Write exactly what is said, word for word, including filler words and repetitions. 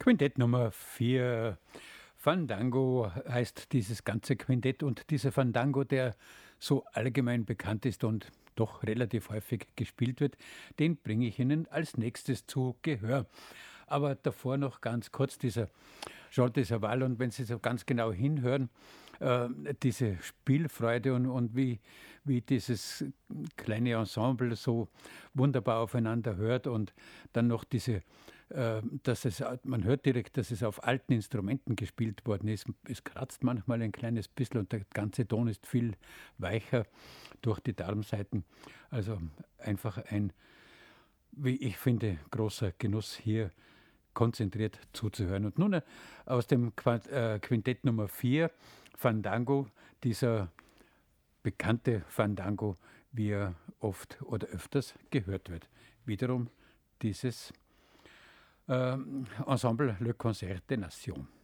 Quintett Nummer vier. Fandango heißt dieses ganze Quintett und dieser Fandango, der so allgemein bekannt ist und doch relativ häufig gespielt wird, den bringe ich Ihnen als nächstes zu Gehör. Aber davor noch ganz kurz dieser Jean de Saval und wenn Sie so ganz genau hinhören, äh, diese Spielfreude und, und wie, wie dieses kleine Ensemble so wunderbar aufeinander hört und dann noch diese äh, dass es, man hört direkt, dass es auf alten Instrumenten gespielt worden ist. Es kratzt manchmal ein kleines bisschen und der ganze Ton ist viel weicher durch die Darmsaiten. Also einfach ein, wie ich finde, großer Genuss hier konzentriert zuzuhören. Und nun aus dem Quintett Nummer vier, Fandango, dieser bekannte Fandango, wie er oft oder öfters gehört wird. Wiederum dieses äh, Ensemble Le Concert des Nations.